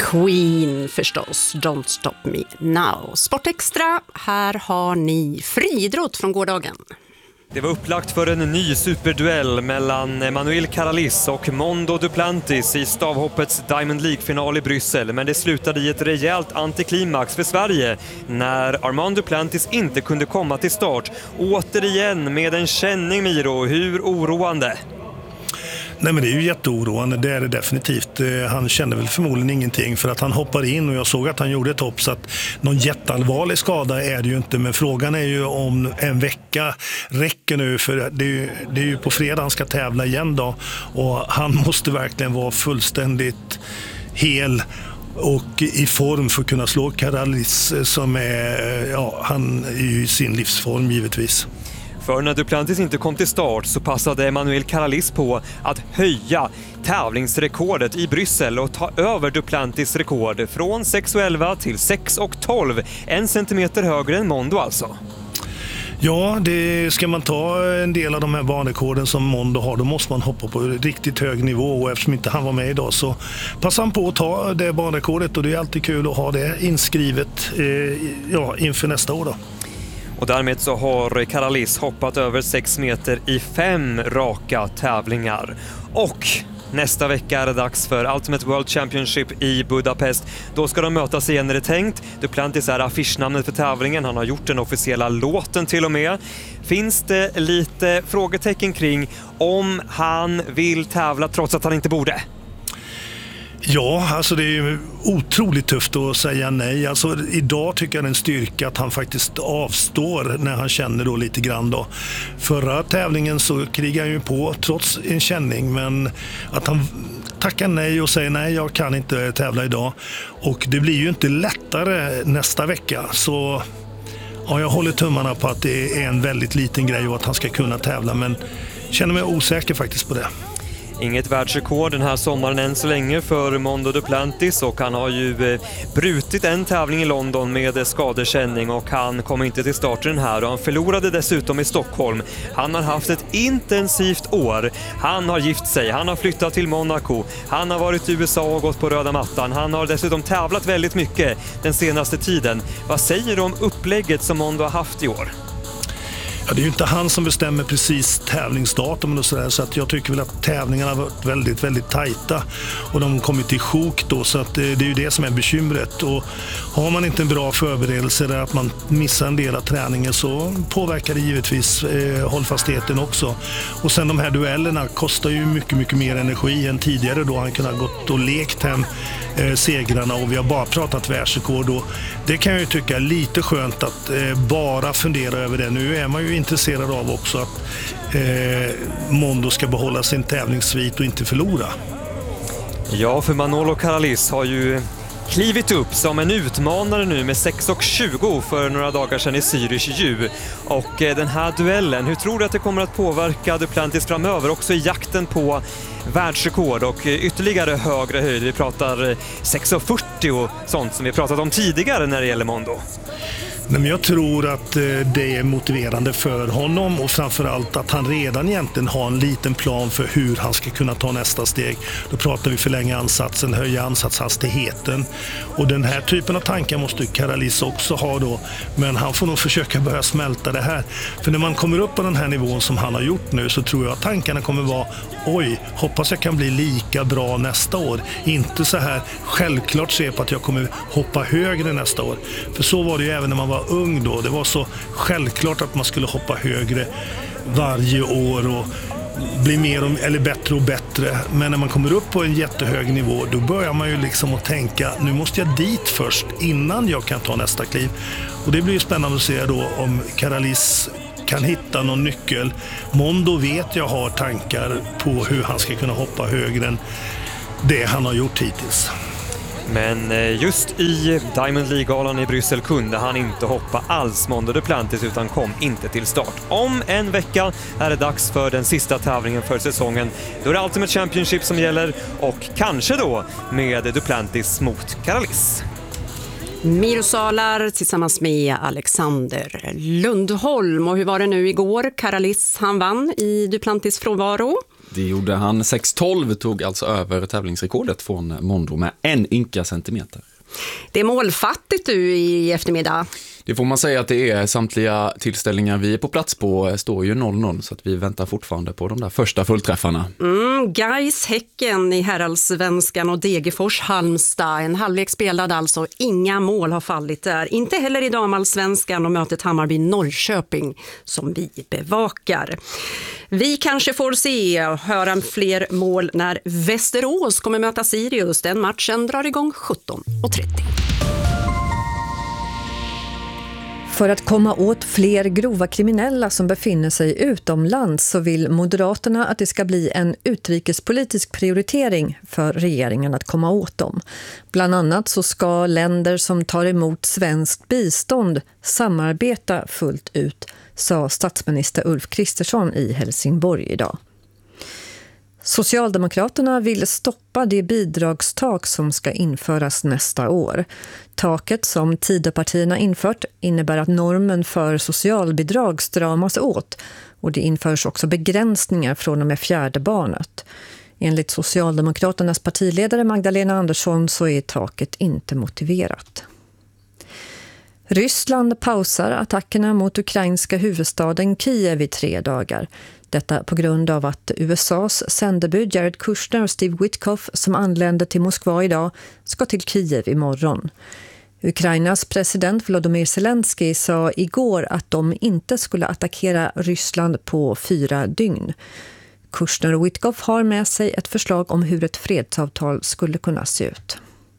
Queen förstås, Don't Stop Me Now. Sportextra, här har ni friidrott från gårdagen. Det var upplagt för en ny superduell mellan Manuel Caralis och Mondo Duplantis i stavhoppets Diamond League-final i Bryssel. Men det slutade i ett rejält antiklimax för Sverige när Armand Duplantis inte kunde komma till start. Återigen med en känning, Miro. Hur oroande? Nej, men det är ju jätteoroande, det är det definitivt. Han kände väl förmodligen ingenting för att han hoppar in och jag såg att han gjorde ett hopp, så att någon jätteallvarlig skada är det ju inte. Men frågan är ju om en vecka räcker nu, för det är ju på fredag han ska tävla igen då, och han måste verkligen vara fullständigt hel och i form för att kunna slå Caralis som är, han är ju i sin livsform givetvis. För när Duplantis inte kom till start så passade Manuel Caralis på att höja tävlingsrekordet i Bryssel och ta över Duplantis rekord från 6,11 till 6,12. 1 centimeter högre än Mondo alltså. Ja, det ska man ta en del av de här banrekorden som Mondo har, då måste man hoppa på riktigt hög nivå, och eftersom inte han var med idag så passar han på att ta det banrekordet, och det är alltid kul att ha det inskrivet inför nästa år då. Och därmed så har Caralis hoppat över 6 meter i 5 raka tävlingar. Och nästa vecka är det dags för Ultimate World Championship i Budapest. Då ska de mötas igen, är det tänkt. Duplantis är affischnamnet för tävlingen. Han har gjort den officiella låten till och med. Finns det lite frågetecken kring om han vill tävla trots att han inte borde? Ja, alltså det är ju otroligt tufft att säga nej. Alltså idag tycker jag det är en styrka att han faktiskt avstår när han känner då lite grann då. Förra tävlingen så krigar han ju på trots en känning, men att han tackar nej och säger nej, jag kan inte tävla idag. Och det blir ju inte lättare nästa vecka, så ja, jag håller tummarna på att det är en väldigt liten grej och att han ska kunna tävla, men känner mig osäker faktiskt på det. Inget världsrekord den här sommaren än så länge för Mondo Duplantis, och han har ju brutit en tävling i London med skadekänning och han kom inte till starten här, och han förlorade dessutom i Stockholm. Han har haft ett intensivt år. Han har gift sig, han har flyttat till Monaco, han har varit i USA och gått på röda mattan. Han har dessutom tävlat väldigt mycket den senaste tiden. Vad säger du om upplägget som Mondo har haft i år? Ja, det är ju inte han som bestämmer precis tävlingsdatum och sådär, så att jag tycker väl att tävlingarna har varit väldigt, väldigt tajta och de har kommit i sjok då, så att det är ju det som är bekymret. Och har man inte en bra förberedelse där att man missar en del av träningen, så påverkar det givetvis hållfastheten också. Och sen de här duellerna kostar ju mycket, mycket mer energi än tidigare då han kunde ha gått och lekt hem segrarna, och vi har bara pratat världsrekord, och det kan jag ju tycka är lite skönt att bara fundera över det. Nu är man ju intresserad av också att Mondo ska behålla sin tävlingssvit och inte förlora. Ja, för Manolo Caralis har ju klivit upp som en utmanare nu med 6,20 för några dagar sedan i Zürich ju. Och den här duellen, hur tror du att det kommer att påverka Duplantis framöver också i jakten på världsrekord och ytterligare högre höjd? Vi pratar 6,40 och sånt som vi pratat om tidigare när det gäller Mondo. Nej, men jag tror att det är motiverande för honom, och framförallt att han redan egentligen har en liten plan för hur han ska kunna ta nästa steg. Då pratar vi förlänga ansatsen, höja ansatshastigheten, och den här typen av tankar måste Caralis också ha då, men han får nog försöka börja smälta det här. För när man kommer upp på den här nivån som han har gjort nu, så tror jag att tankarna kommer vara: oj, hoppas jag kan bli lika bra nästa år. Inte så här självklart se på att jag kommer hoppa högre nästa år. För så var det ju även när man var ung då. Det var så självklart att man skulle hoppa högre varje år och bli mer eller bättre och bättre. Men när man kommer upp på en jättehög nivå, då börjar man ju liksom att tänka: nu måste jag dit först innan jag kan ta nästa kliv. Och det blir ju spännande att se då om Caralis kan hitta någon nyckel. Mondo vet jag har tankar på hur han ska kunna hoppa högre än det han har gjort hittills. Men just i Diamond League-galan i Bryssel kunde han inte hoppa alls, Mondo Duplantis, utan kom inte till start. Om en vecka är det dags för den sista tävlingen för säsongen. Då är det Ultimate Championship som gäller, och kanske då med Duplantis mot Caralis. Miro Salar tillsammans med Alexander Lundholm. Och hur var det nu igår? Caralis, han vann i Duplantis frånvaro. Det gjorde han. 6:12 tog alltså över tävlingsrekordet från Mondo med 1 ynka centimeter. Det är målfattigt du i eftermiddag. Det får man säga att det är. Samtliga tillställningar vi är på plats på står ju 0-0, så att vi väntar fortfarande på de där första fullträffarna. Gais Häcken i herrallsvenskan och Degerfors Halmstad. En halvlek spelad alltså, inga mål har fallit där. Inte heller i damallsvenskan och mötet Hammarby Norrköping som vi bevakar. Vi kanske får se och höra fler mål när Västerås kommer möta Sirius. Den matchen drar igång 17:30. För att komma åt fler grova kriminella som befinner sig utomlands så vill Moderaterna att det ska bli en utrikespolitisk prioritering för regeringen att komma åt dem. Bland annat så ska länder som tar emot svenskt bistånd samarbeta fullt ut, sa statsminister Ulf Kristersson i Helsingborg idag. Socialdemokraterna vill stoppa det bidragstak som ska införas nästa år. Taket som Tidöpartierna infört innebär att normen för socialbidrag stramas åt och det införs också begränsningar från och med 4:e barnet. Enligt Socialdemokraternas partiledare Magdalena Andersson så är taket inte motiverat. Ryssland pausar attackerna mot ukrainska huvudstaden Kiev i 3 dagar. Detta på grund av att USAs sändebud Jared Kushner och Steve Witkoff som anlände till Moskva idag ska till Kiev imorgon. Ukrainas president Volodymyr Zelensky sa igår att de inte skulle attackera Ryssland på 4 dygn. Kushner och Witkoff har med sig ett förslag om hur ett fredsavtal skulle kunna se ut.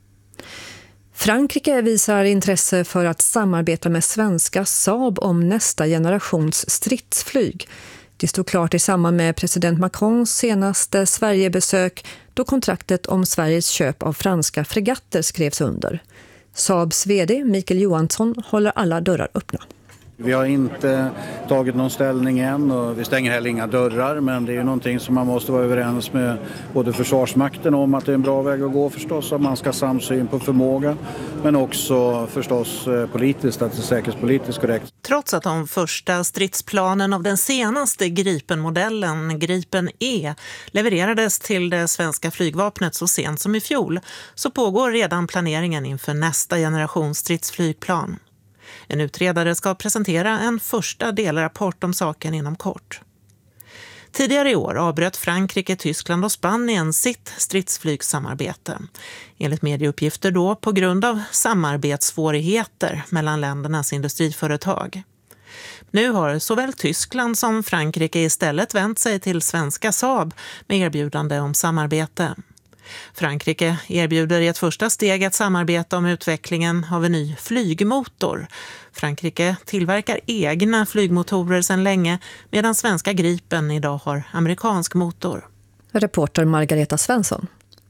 Frankrike visar intresse för att samarbeta med svenska Saab om nästa generations stridsflyg. Det stod klart i samband med president Macrons senaste Sverigebesök då kontraktet om Sveriges köp av franska fregatter skrevs under. Saabs vd Mikael Johansson håller alla dörrar öppna. Vi har inte tagit någon ställning än och vi stänger heller inga dörrar, men det är ju någonting som man måste vara överens med både Försvarsmakten om att det är en bra väg att gå förstås, att man ska ha samsyn på förmåga, men också förstås politiskt, att det är säkerhetspolitiskt korrekt. Trots att de första stridsplanen av den senaste Gripen-modellen, Gripen E, levererades till det svenska flygvapnet så sent som i fjol, så pågår redan planeringen inför nästa generation stridsflygplan. En utredare ska presentera en första delrapport om saken inom kort. Tidigare i år avbröt Frankrike, Tyskland och Spanien sitt stridsflygssamarbete. Enligt medieuppgifter då på grund av samarbetssvårigheter mellan ländernas industriföretag. Nu har såväl Tyskland som Frankrike istället vänt sig till svenska Saab med erbjudande om samarbete. Frankrike erbjuder i ett första steg ett samarbete om utvecklingen av en ny flygmotor. Frankrike tillverkar egna flygmotorer sedan länge medan svenska Gripen idag har amerikansk motor. Reporter Margareta Svensson.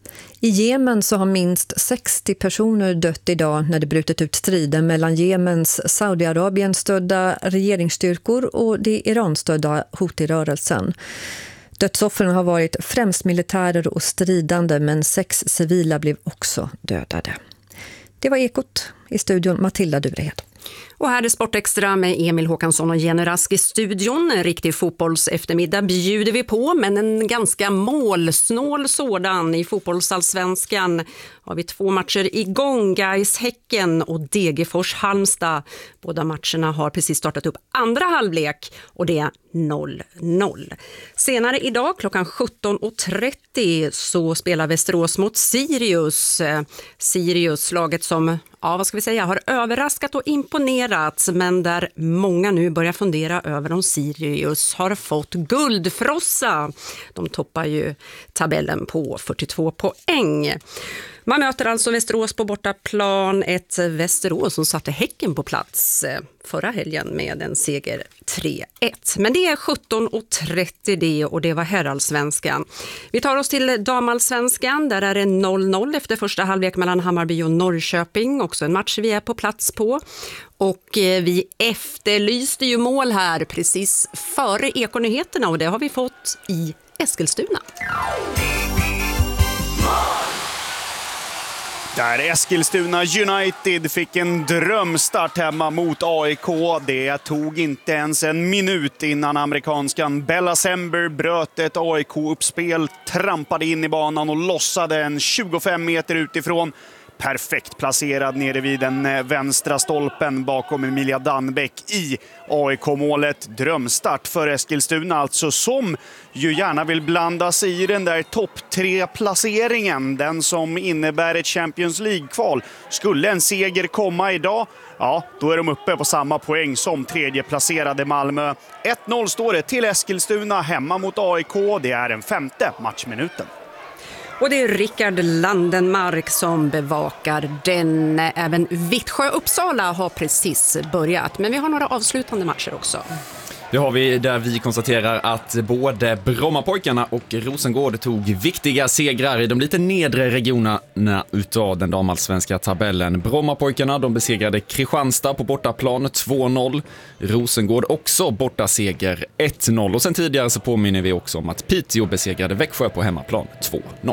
I Jemen så har minst 60 personer dött idag när det brutit ut strider mellan Jemens Saudiarabien-stödda regeringsstyrkor och det Iran-stödda Houthi-rörelsen. Dödsoffren har varit främst militärer och stridande, men 6 civila blev också dödade. Det var Ekot, i studion Matilda Durehed. Och här är Sportextra med Emil Håkansson och Jenny Rask i studion. En riktig fotbollseftermiddag bjuder vi på, men en ganska målsnål sådan. I fotbollsallsvenskan har vi 2 matcher igång. Gais Häcken och Degerfors Halmstad. Båda matcherna har precis startat upp andra halvlek och det är 0-0. Senare idag klockan 17:30 så spelar Västerås mot Sirius. Sirius, laget som har överraskat och imponerat, men där många nu börjar fundera över om Sirius har fått guldfrossa. De toppar ju tabellen på 42 poäng. Man möter alltså Västerås på bortaplan, ett Västerås som satte Häcken på plats förra helgen med en seger 3-1. Men det är 17:30 det och det var herrallsvenskan. Vi tar oss till damallsvenskan, där är det 0-0 efter första halvlek mellan Hammarby och Norrköping. Också en match vi är på plats på. Och vi efterlyste ju mål här precis före Ekonyheterna och det har vi fått i Eskilstuna. Där Eskilstuna United fick en drömstart hemma mot AIK. Det tog inte ens en minut innan amerikanskan Bella Sember bröt ett AIK-uppspel, trampade in i banan och lossade en 25 meter utifrån. Perfekt placerad nere vid den vänstra stolpen bakom Emilia Dannbäck i AIK-målet. Drömstart för Eskilstuna alltså, som ju gärna vill blanda sig i den där topp 3-placeringen. Den som innebär ett Champions League-kval. Skulle en seger komma idag, ja, då är de uppe på samma poäng som tredje placerade Malmö. 1-0 står det till Eskilstuna hemma mot AIK. Det är den 5:e matchminuten. Och det är Rickard Landenmark som bevakar den. Även Vittsjö-Uppsala har precis börjat. Men vi har några avslutande matcher också. Det har vi, där vi konstaterar att både Brommapojkarna och Rosengård tog viktiga segrar i de lite nedre regionerna utav den damallsvenska tabellen. Brommapojkarna, de besegrade Kristianstad på bortaplan 2-0. Rosengård också bortaseger 1-0. Och sen tidigare så påminner vi också om att Piteå besegrade Växjö på hemmaplan 2-0.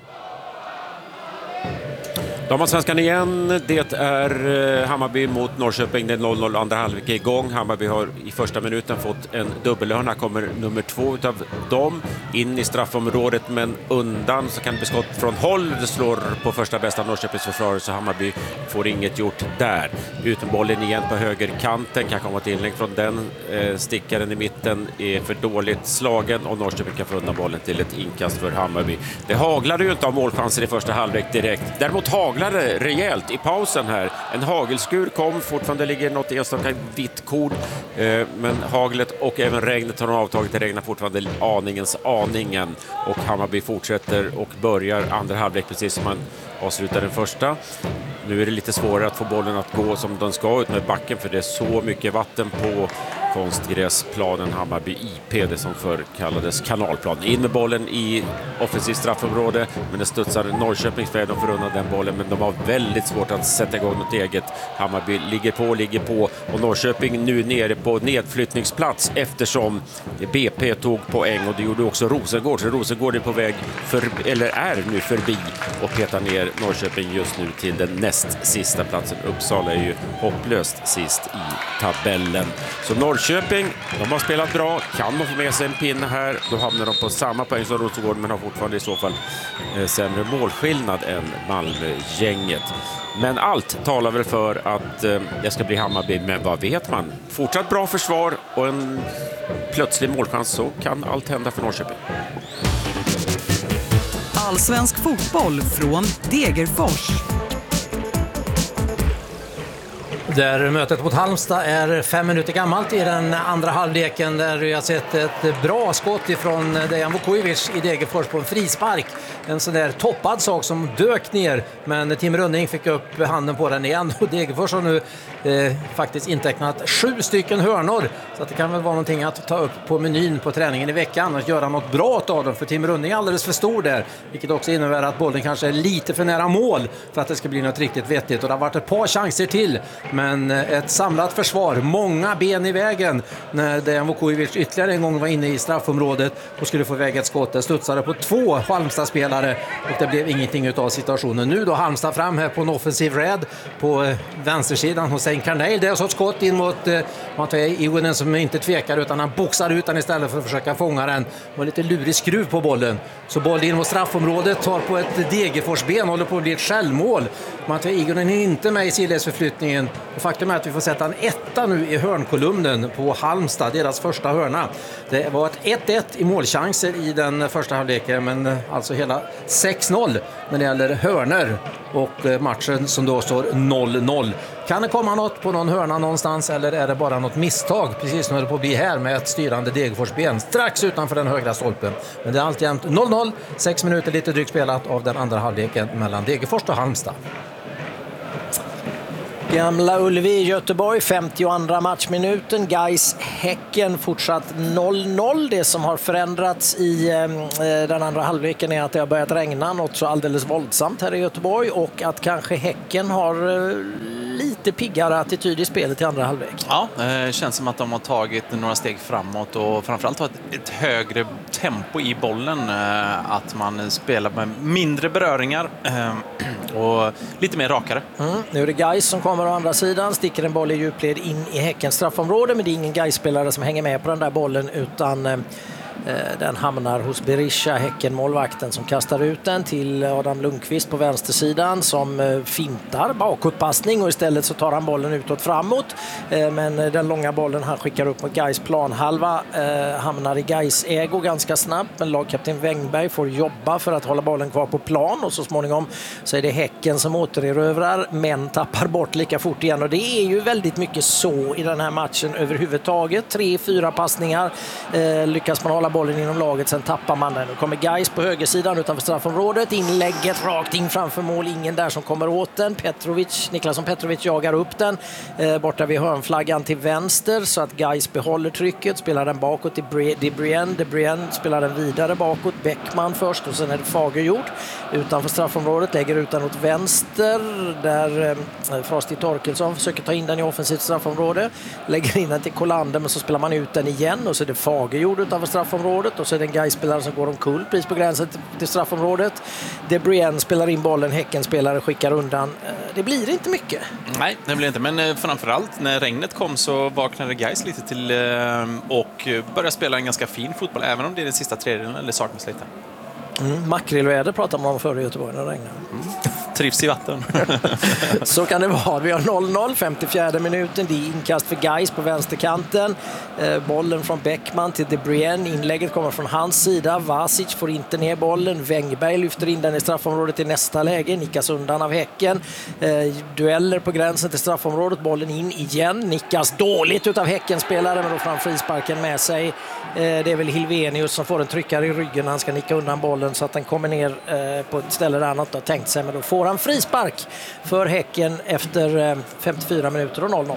Damallsvenskan igen, det är Hammarby mot Norrköping, det är 0-0, andra halvlek är igång. Hammarby har i första minuten fått en dubbelhörna, kommer nummer 2 utav dem in i straffområdet, men undan så kan det bli skott från håll. Det slår på första bästa Norrköpings försvarare, så Hammarby får inget gjort där. Utenbollen igen på högerkanten, kan komma ett inlägg från den. Stickaren i mitten är för dåligt slagen och Norrköping kan få undan bollen till ett inkast för Hammarby. Det haglade ju inte av målchanser i första halvlek direkt. Däremot haglade rejält i pausen här. En hagelskur kom, fortfarande ligger något enstaka vitt kord, men haglet och även regnet har avtagit. Det regnar fortfarande aningen, och Hammarby fortsätter och börjar andra halvlek precis som man avslutar den första. Nu är det lite svårare att få bollen att gå som den ska ut med backen, för det är så mycket vatten på konstgräsplanen Hammarby IP, det som förr kallades kanalplan. In med bollen i offensivt straffområde, men det studsar Norrköpings väg. De får undan den bollen, men de har väldigt svårt att sätta igång något eget. Hammarby ligger på och Norrköping nu nere på nedflyttningsplats eftersom BP tog poäng, och det gjorde också Rosengård. Så Rosengård är på väg är nu förbi och petar ner Norrköping just nu till den näst sista platsen. Uppsala är ju hopplöst sist i tabellen. Så Norrköping, de har spelat bra, kan de få med sig en pinne här, då hamnar de på samma poäng som Rosengård, men har fortfarande i så fall sämre målskillnad än Malmö-gänget. Men allt talar väl för att det ska bli Hammarby, men vad vet man? Fortsatt bra försvar och en plötslig målchans, så kan allt hända för Norrköping. Allsvensk fotboll från Degerfors. Där mötet mot Halmstad är 5 minuter gammalt i den andra halvleken, där vi har sett ett bra skott ifrån Dejan Vukovic i Degerfors på en frispark. En sån där toppad sak som dök ner, men Tim Rönning fick upp handen på den igen, och Degerfors har nu faktiskt intecknat 7 stycken hörnor, så att det kan väl vara någonting att ta upp på menyn på träningen i veckan, att göra något bra av dem, för Tim Rönning är alldeles för stor där, vilket också innebär att bollen kanske är lite för nära mål för att det ska bli något riktigt vettigt. Och det har varit ett par chanser till, men ett samlat försvar, många ben i vägen när Dejan Vukovic ytterligare en gång var inne i straffområdet och skulle få iväg ett skott. Det studsade på 2 Halmstad-spelare och det blev ingenting utav situationen. Nu då Halmstad fram här på en offensiv räd på vänstersidan hos Karnell. Det är så ett skott in mot Ivonen som inte tvekar, utan han boxar ut den istället för att försöka fånga den. Och lite lurig skruv på bollen. Så boll in mot straffområdet, tar på ett Degerforsben, håller på att bli ett självmål. Ivonen är inte med i sidledsförflyttningen. Och faktum är att vi får sätta en 1 nu i hörnkolumnen på Halmstad, deras första hörna. Det var ett 1-1 i målchanser i den första halvleken, men alltså hela 6-0 när det gäller hörnor, och matchen som då står 0-0. Kan det komma något på någon hörna någonstans, eller är det bara något misstag precis som det på att bli här med ett styrande Degerforsben strax utanför den högra stolpen? Men det är alltjämt 0-0, 6 minuter lite drygt spelat av den andra halvleken mellan Degerfors och Halmstad. Gamla Ullevi i Göteborg, 52 matchminuten. Gais Häcken fortsatt 0-0. Det som har förändrats i den andra halvleken är att det har börjat regna något så alldeles våldsamt här i Göteborg, och att kanske Häcken har lite piggare attityd i spelet i andra halvlek. Ja, det känns som att de har tagit några steg framåt och framförallt har ett högre tempo i bollen. Att man spelar med mindre beröringar och lite mer rakare. Nu är det Gais som kommer å andra sidan, sticker en boll i djupled in i Häckens straffområde, men det är ingen Gais-spelare som hänger med på den där bollen, utan den hamnar hos Berisha, Häcken-målvakten, som kastar ut den till Adam Lundqvist på vänstersidan, som fintar bakåtpassning och istället så tar han bollen utåt framåt. Men den långa bollen han skickar upp mot Gais planhalva hamnar i Gais ägo ganska snabbt, men lagkapten Wängberg får jobba för att hålla bollen kvar på plan, och så småningom så är det Häcken som återerövrar men tappar bort lika fort igen, och det är ju väldigt mycket så i den här matchen överhuvudtaget. 3-4 passningar lyckas man hålla bollen inom laget, sen tappar man den. Nu kommer Gais på högersidan utanför straffområdet, inlägget rakt in framför mål, ingen där som kommer åt den. Niklasson Petrovic jagar upp den borta vid hörnflaggan till vänster, så att Gais behåller trycket, spelar den bakåt till De Bruyne spelar den vidare bakåt, Bäckman först och sen är det Fagerjord utanför straffområdet, lägger ut den åt vänster där Frosty Torkelsson försöker ta in den i offensivt straffområde, lägger in den till Kolander, men så spelar man ut den igen och så är det Fagerjord utanför straffområdet, och så är det en Gais-spelare som går omkull precis på gränsen till straffområdet. De Bruyne spelar in bollen, Häcken-spelare skickar undan. Det blir inte mycket. Nej, det blir inte, men framförallt när regnet kom så vaknade Gais lite till och började spela en ganska fin fotboll, även om det är den sista tredjedelen eller saknas lite. Makrillväder pratar man om förr i Göteborg när det regnar. Trivs i vatten. Så kan det vara. Vi har 0-0, 54 minuten. Det är inkast för Gais på vänsterkanten. Bollen från Bäckman till De Bruyne. Inlägget kommer från hans sida. Vasic får inte ner bollen. Wängberg lyfter in den i straffområdet i nästa läge. Nickas undan av Häcken. Dueller på gränsen till straffområdet. Bollen in igen. Nickas dåligt utav Häcken-spelare, men då får han frisparken med sig. Det är väl Hilvenius som får en tryckare i ryggen. Han ska nicka undan bollen så att den kommer ner på ett ställe där han inte har tänkt sig, men då får han frispark för Häcken efter 54 minuter och 0-0.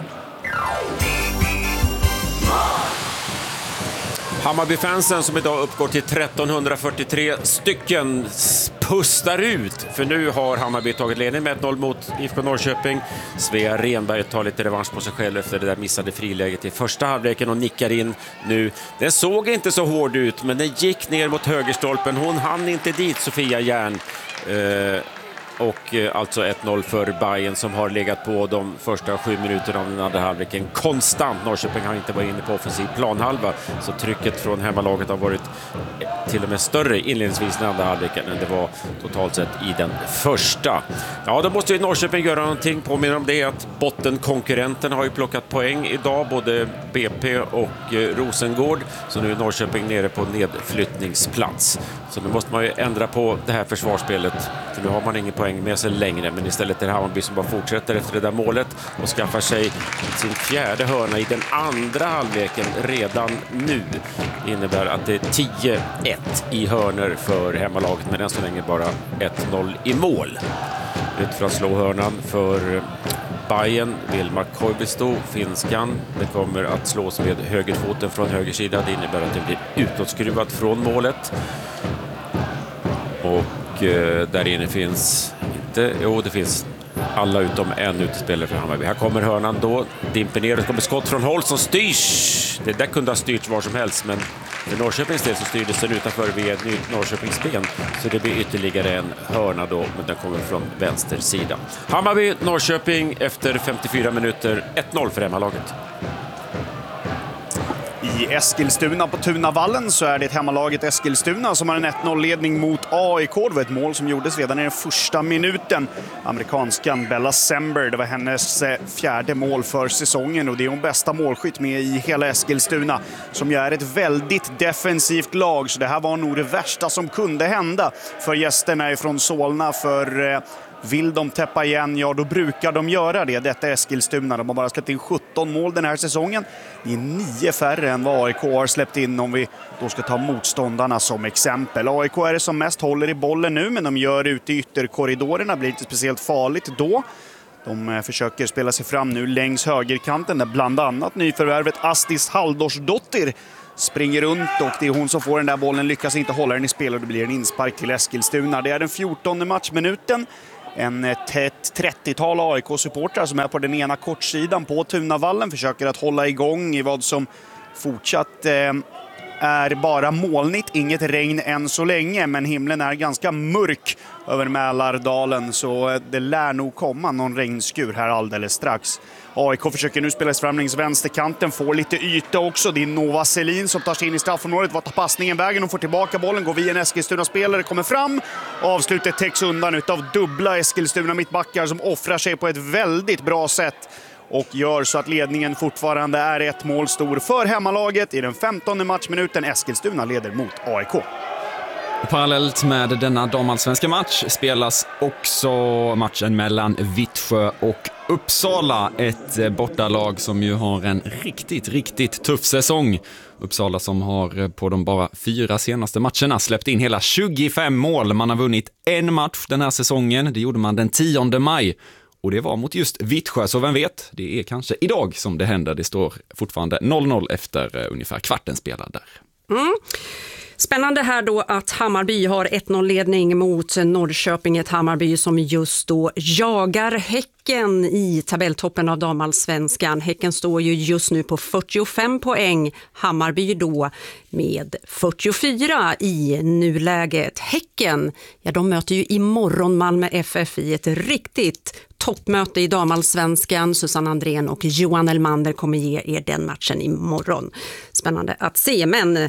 Hammarby-fansen, som idag uppgår till 1343 stycken, pustar ut. För nu har Hammarby tagit ledning med 1-0 mot IFK Norrköping. Svea Renberg tar lite revansch på sig själv efter det där missade friläget i första halvleken och nickar in nu. Den såg inte så hård ut, men den gick ner mot högerstolpen. Hon hann inte dit, Sofia Järn. Och alltså 1-0 för Bayern, som har legat på de första 7 minuterna av den andra halvleken konstant. Norrköping har inte varit inne på offensiv planhalva, så trycket från hemmalaget har varit till och med större inledningsvis i den andra halvleken än det var totalt sett i den första. Ja, då måste ju Norrköping göra någonting. Påminner om det att bottenkonkurrenten har ju plockat poäng idag, både BP och Rosengård, så nu är Norrköping nere på nedflyttningsplats. Så nu måste man ju ändra på det här försvarsspelet, för nu har man ingen poäng med sig längre, men istället är det Hammarby som bara fortsätter efter det där målet och skaffar sig sin fjärde hörna i den andra halvleken redan nu. Det innebär att det är 10-1 i hörnor för hemmalaget, men än så länge bara 1-0 i mål. Ut för att slå hörnan för Bayern, Vilma Koivisto, finskan. Det kommer att slås med högerfoten från höger sida. Det innebär att det blir utåtskruvat från målet. Och där inne finns det finns alla utom en utespelare för Hammarby. Här kommer hörnan då, dimper ner, det kommer skott från håll som styrs. Det där kunde ha styrts var som helst, men för Norrköpings del så styrdes den utanför vid ett nytt Norrköpings ben, så det blir ytterligare en hörna då, men den kommer från vänster sida. Hammarby, Norrköping efter 54 minuter, 1-0 för hemmalaget. I Eskilstuna på Tunavallen så är det hemmalaget Eskilstuna som har en 1-0-ledning mot AIK. Det var ett mål som gjordes redan i den första minuten. Amerikanskan Bella Sember, det var hennes fjärde mål för säsongen, och det är hon bästa målskytt med i hela Eskilstuna, som ju är ett väldigt defensivt lag. Så det här var nog det värsta som kunde hända för gästerna ifrån Solna, för vill de täppa igen, ja då brukar de göra det. Detta är Eskilstuna. De har bara släppt in 17 mål den här säsongen. Det är 9 färre än vad AIK har släppt in, om vi då ska ta motståndarna som exempel. AIK är det som mest håller i bollen nu, men de gör ute i ytterkorridorerna. Blir inte speciellt farligt då. De försöker spela sig fram nu längs högerkanten, där bland annat nyförvärvet Astis Halldórsdottir springer runt, och det är hon som får den där bollen, lyckas inte hålla den i spel och det blir en inspark till Eskilstuna. Det är den 14:e matchminuten. Ett 30-tal AIK-supportrar som är på den ena kortsidan på Tunavallen försöker att hålla igång i vad som fortsatt är bara molnigt, inget regn än så länge, men himlen är ganska mörk över Mälardalen, så det lär nog komma någon regnskur här alldeles strax. AIK försöker nu spela fram längs vänsterkanten, får lite yta också. Det är Nova Selin som tar sig in i straffområdet. Vad tar passningen vägen? Och får tillbaka bollen, går via en Eskilstuna-spelare, kommer fram. Avslutet täcks undan utav dubbla Eskilstuna mittbackar som offrar sig på ett väldigt bra sätt och gör så att ledningen fortfarande är 1 mål stor för hemmalaget i den 15:e matchminuten. Eskilstuna leder mot AIK. Parallellt med denna damallsvenska match spelas också matchen mellan Vittsjö och Uppsala. Ett bortalag som ju har en riktigt tuff säsong. Uppsala som har på de bara 4 senaste matcherna släppt in hela 25 mål. Man har vunnit en match den här säsongen. Det gjorde man den 10 maj. Och det var mot just Vittsjö, så vem vet, det är kanske idag som det händer. Det står fortfarande 0-0 efter ungefär kvarten spelad där. Spännande här då att Hammarby har 1-0-ledning mot Norrköping, ett Hammarby som just då jagar Häcken i tabelltoppen av damallsvenskan. Häcken står ju just nu på 45 poäng, Hammarby då med 44 i nuläget. Häcken, ja, de möter ju imorgon Malmö FF i ett riktigt toppmöte i damallsvenskan. Susanne Andrén och Johan Elmander kommer ge er den matchen imorgon. Spännande att se, men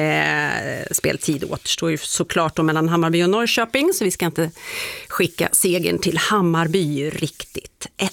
speltid återstår ju såklart då mellan Hammarby och Norrköping, så vi ska inte skicka segern till Hammarby riktigt än.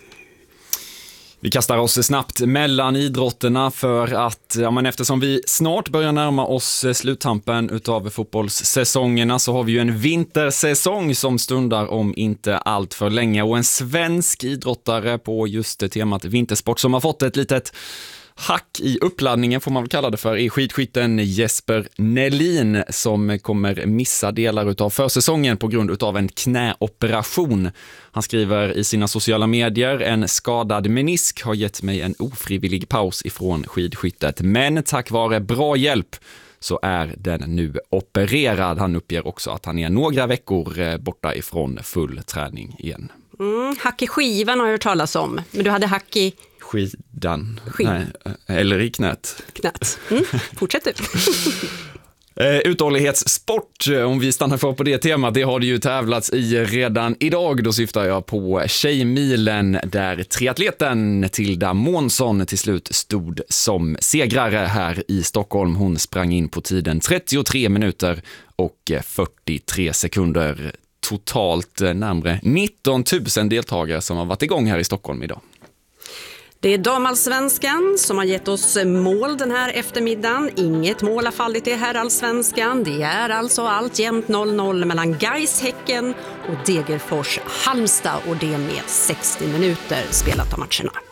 Vi kastar oss snabbt mellan idrotterna för att eftersom vi snart börjar närma oss sluttampen utav fotbollssäsongerna så har vi ju en vintersäsong som stundar om inte allt för länge, och en svensk idrottare på just temat vintersport som har fått ett litet hack i uppladdningen, får man väl kalla det för, är skidskytten Jesper Nelin som kommer missa delar utav försäsongen på grund utav en knäoperation. Han skriver i sina sociala medier: en skadad menisk har gett mig en ofrivillig paus ifrån skidskyttet, men tack vare bra hjälp så är den nu opererad. Han uppger också att han är några veckor borta ifrån full träning igen. Hack i skivan har jag hört talas om, men du hade hack i skidan. Nej, eller i knät. Fortsätt du. Uthållighetssport, om vi stannar för på det temat, det har det ju tävlats i redan idag. Då syftar jag på Tjejmilen där triatleten Tilda Månsson till slut stod som segrare här i Stockholm. Hon sprang in på tiden 33 minuter och 43 sekunder. Totalt närmare 19 000 deltagare som har varit igång här i Stockholm idag. Det är damallsvenskan som har gett oss mål den här eftermiddagen. Inget mål har fallit i herrallsvenskan. Det är alltså alltjämt 0-0 mellan Gais Häcken och Degerfors Halmstad, och det med 60 minuter spelat av matcherna.